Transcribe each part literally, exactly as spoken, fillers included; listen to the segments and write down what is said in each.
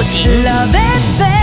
minuti. Love F M.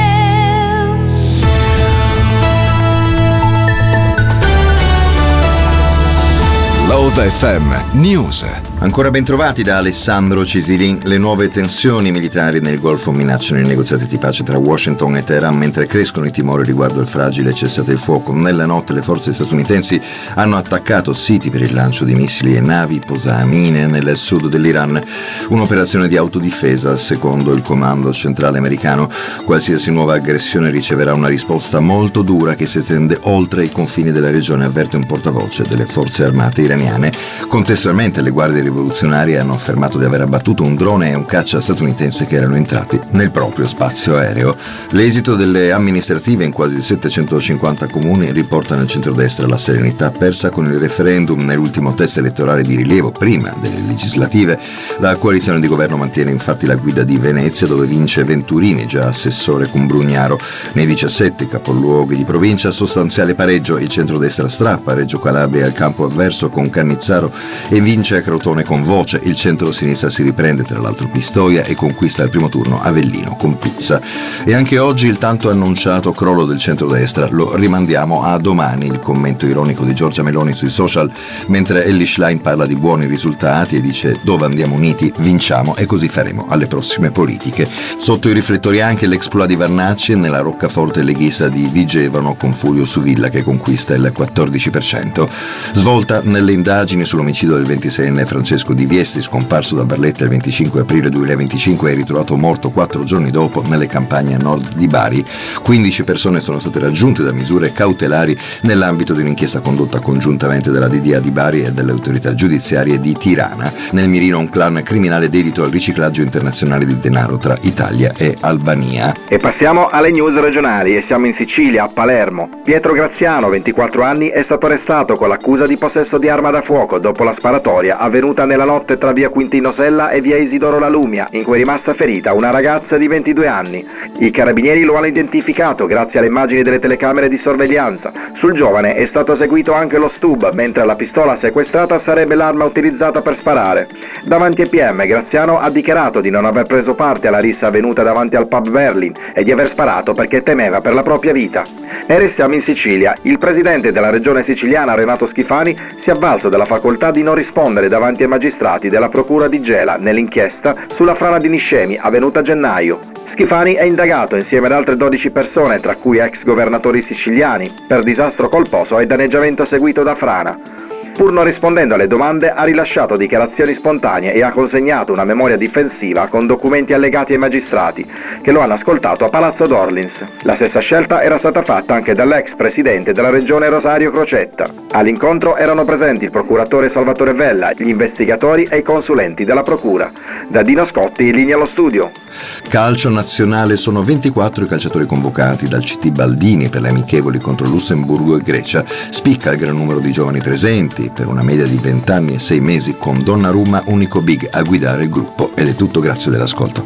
Love F M News. Ancora ben trovati da Alessandro Cisilin. Le nuove tensioni militari nel Golfo minacciano i negoziati di pace tra Washington e Teheran, mentre crescono i timori riguardo il fragile cessate il fuoco. Nella notte le forze statunitensi hanno attaccato siti per il lancio di missili e navi posamine nel sud dell'Iran. Un'operazione di autodifesa, secondo il comando centrale americano. Qualsiasi nuova aggressione riceverà una risposta molto dura che si estende oltre i confini della regione, avverte un portavoce delle forze armate iraniane. Contestualmente le guardie rivoluzionari hanno affermato di aver abbattuto un drone e un caccia statunitense che erano entrati nel proprio spazio aereo. L'esito delle amministrative in quasi settecentocinquanta comuni riporta nel centrodestra la serenità persa con il referendum nell'ultimo test elettorale di rilievo prima delle legislative. La coalizione di governo mantiene infatti la guida di Venezia, dove vince Venturini, già assessore con Brugnaro. Nei diciassette capoluoghi di provincia sostanziale pareggio, il centrodestra strappa Reggio Calabria al campo avverso con Cannizzaro e vince a Crotone con Voce. Il centro-sinistra si riprende tra l'altro Pistoia e conquista al primo turno Avellino con Pizza. E anche oggi il tanto annunciato crollo del centrodestra lo rimandiamo a domani. Il commento ironico di Giorgia Meloni sui social, mentre Elly Schlein parla di buoni risultati e dice: dove andiamo uniti vinciamo, e così faremo alle prossime politiche. Sotto i riflettori anche l'exploit di Vannacci nella roccaforte leghista di Vigevano con Furio Suvilla, che conquista il quattordici per cento. Svolta nelle indagini sull'omicidio del ventiseienne Francesco Di Viesti, scomparso da Barletta il venticinque aprile duemilaventicinque e ritrovato morto quattro giorni dopo nelle campagne a nord di Bari. quindici persone sono state raggiunte da misure cautelari nell'ambito di un'inchiesta condotta congiuntamente dalla D D A di Bari e dalle autorità giudiziarie di Tirana. Nel mirino un clan criminale dedito al riciclaggio internazionale di denaro tra Italia e Albania. E passiamo alle news regionali e siamo in Sicilia, a Palermo. Pietro Graziano, ventiquattro anni, è stato arrestato con l'accusa di possesso di arma da fuoco dopo la sparatoria avvenuta nella notte tra via Quintino Sella e via Isidoro La Lumia, in cui è rimasta ferita una ragazza di ventidue anni. I carabinieri lo hanno identificato grazie alle immagini delle telecamere di sorveglianza. Sul giovane è stato eseguito anche lo stub, mentre la pistola sequestrata sarebbe l'arma utilizzata per sparare. Davanti ai P M, Graziano ha dichiarato di non aver preso parte alla rissa avvenuta davanti al pub Berlin e di aver sparato perché temeva per la propria vita. E restiamo in Sicilia. Il presidente della regione siciliana, Renato Schifani, si è avvalso della facoltà di non rispondere davanti ai magistrati della procura di Gela nell'inchiesta sulla frana di Niscemi avvenuta a gennaio. Schifani è indagato insieme ad altre dodici persone, tra cui ex governatori siciliani, per disastro colposo e danneggiamento seguito da frana. Pur non rispondendo alle domande, ha rilasciato dichiarazioni spontanee e ha consegnato una memoria difensiva con documenti allegati ai magistrati, che lo hanno ascoltato a Palazzo d'Orlins. La stessa scelta era stata fatta anche dall'ex presidente della regione Rosario Crocetta. All'incontro erano presenti il procuratore Salvatore Vella, gli investigatori e i consulenti della procura. Da Dino Scotti, in linea allo studio. Calcio nazionale, sono ventiquattro i calciatori convocati dal C T Baldini per le amichevoli contro Lussemburgo e Grecia. Spicca il gran numero di giovani presenti, per una media di venti anni e sei mesi, con Donnarumma unico big a guidare il gruppo. Ed è tutto, grazie dell'ascolto.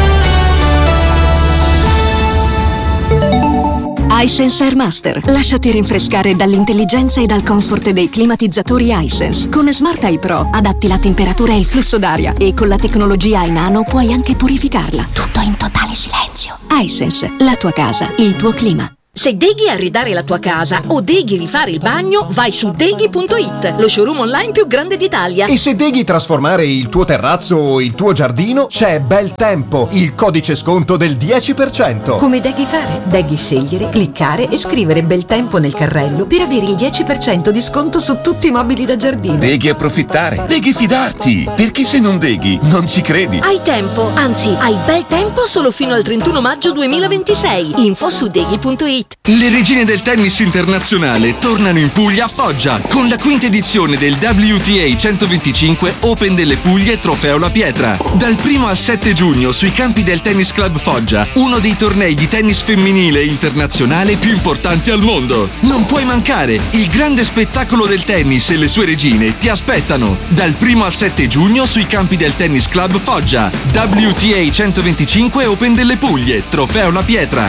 iSense Airmaster. Lasciati rinfrescare dall'intelligenza e dal comfort dei climatizzatori iSense. Con Smart Eye Pro adatti la temperatura e il flusso d'aria e con la tecnologia iNano puoi anche purificarla. Tutto in totale silenzio. iSense, la tua casa, il tuo clima. Se deghi arredare la tua casa o deghi rifare il bagno, vai su deghi punto it, lo showroom online più grande d'Italia. E se deghi trasformare il tuo terrazzo o il tuo giardino, c'è Bel Tempo, il codice sconto del dieci per cento. Come deghi fare? Deghi scegliere, cliccare e scrivere Bel Tempo nel carrello per avere il dieci per cento di sconto su tutti i mobili da giardino. Deghi approfittare, deghi fidarti, perché se non deghi non ci credi. Hai tempo, anzi hai bel tempo solo fino al trentuno maggio duemilaventisei. Info su deghi punto it. Le regine del tennis internazionale tornano in Puglia a Foggia con la quinta edizione del W T A centoventicinque Open delle Puglie Trofeo La Pietra. Dal primo al sette giugno sui campi del Tennis Club Foggia, uno dei tornei di tennis femminile internazionale più importanti al mondo. Non puoi mancare, il grande spettacolo del tennis e le sue regine ti aspettano. Dal primo al sette giugno sui campi del Tennis Club Foggia. W T A centoventicinque Open delle Puglie Trofeo La Pietra.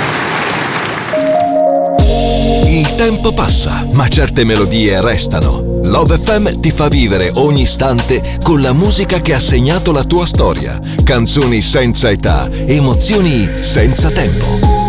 Il tempo passa, ma certe melodie restano. Love F M ti fa vivere ogni istante con la musica che ha segnato la tua storia. Canzoni senza età, emozioni senza tempo.